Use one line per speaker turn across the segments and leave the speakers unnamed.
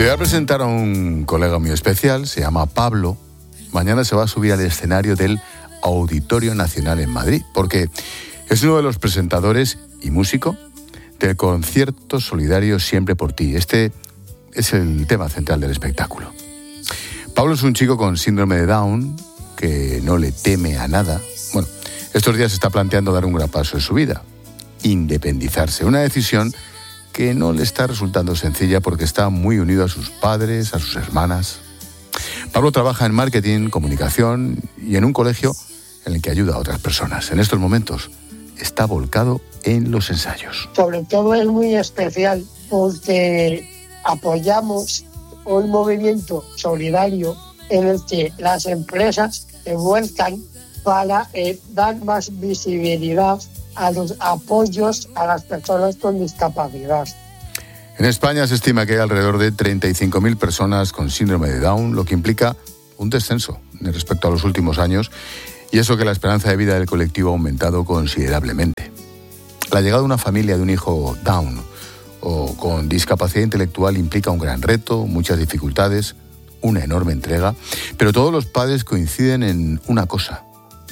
Te voy a presentar a un colega muy especial, se llama Pablo. Mañana se va a subir al escenario del Auditorio Nacional en Madrid, porque es uno de los presentadores y músico del concierto solidario Siempre por ti. Este es el tema central del espectáculo. Pablo es un chico con síndrome de Down que no le teme a nada. Bueno, estos días se está planteando dar un gran paso en su vida, independizarse, una decisión que no le está resultando sencilla porque está muy unido a sus padres, a sus hermanas. Pablo trabaja en marketing, comunicación y en un colegio en el que ayuda a otras personas. En estos momentos está volcado en los ensayos.
Sobre todo es muy especial porque apoyamos un movimiento solidario en el que las empresas se vuelcan para dar más visibilidad a los apoyos a las personas con discapacidad.
En España se estima que hay alrededor de 35.000 personas con síndrome de Down, lo que implica un descenso respecto a los últimos años, y eso que la esperanza de vida del colectivo ha aumentado considerablemente. La llegada de una familia de un hijo Down o con discapacidad intelectual implica un gran reto, muchas dificultades, una enorme entrega, pero todos los padres coinciden en una cosa: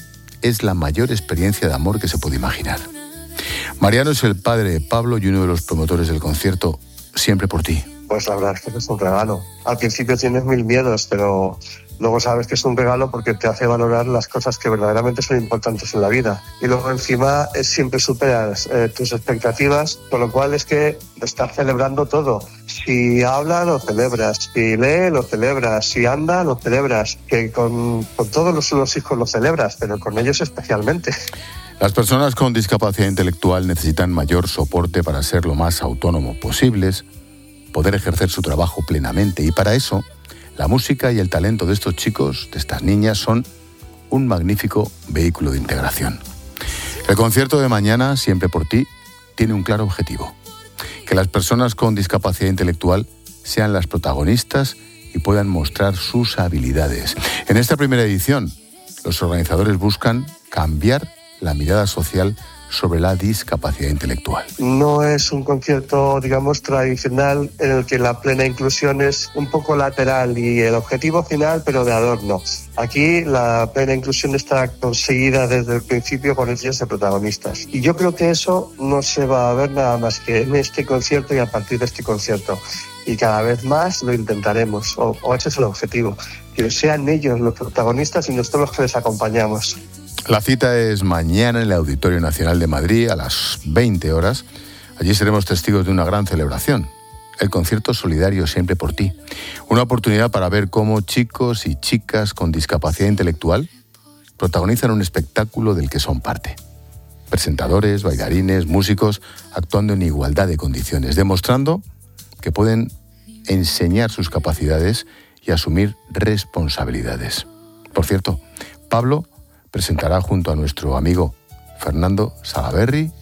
es la mayor experiencia de amor que se puede imaginar. Mariano es el padre de Pablo y uno de los promotores del concierto Siempre por ti.
Pues la verdad es que es un regalo. Al principio tienes mil miedos, pero luego sabes que es un regalo porque te hace valorar las cosas que verdaderamente son importantes en la vida. Y luego encima siempre superas tus expectativas, con lo cual es que estás celebrando todo. Si habla, lo celebras. Si lee, lo celebras. Si anda, lo celebras. Que con todos los hijos lo celebras, pero con ellos especialmente.
Las personas con discapacidad intelectual necesitan mayor soporte para ser lo más autónomos posibles, poder ejercer su trabajo plenamente, y para eso la música y el talento de estos chicos, de estas niñas, son un magnífico vehículo de integración. El concierto de mañana, Siempre por ti, tiene un claro objetivo: que las personas con discapacidad intelectual sean las protagonistas y puedan mostrar sus habilidades. En esta primera edición, los organizadores buscan cambiar la mirada social sobre la discapacidad intelectual.
No es un concierto, digamos, tradicional en el que la plena inclusión es un poco lateral y el objetivo final, pero de adorno. Aquí la plena inclusión está conseguida desde el principio con ellos de protagonistas. Y yo creo que eso no se va a ver nada más que en este concierto y a partir de este concierto. Y cada vez más lo intentaremos, o ese es el objetivo, que sean ellos los protagonistas y nosotros los que les acompañamos.
La cita es mañana en el Auditorio Nacional de Madrid a las 20 horas. Allí seremos testigos de una gran celebración, el concierto solidario Siempre por ti. Una oportunidad para ver cómo chicos y chicas con discapacidad intelectual protagonizan un espectáculo del que son parte. Presentadores, bailarines, músicos, actuando en igualdad de condiciones, demostrando que pueden enseñar sus capacidades y asumir responsabilidades. Por cierto, Pablo presentará junto a nuestro amigo Fernando Salaverry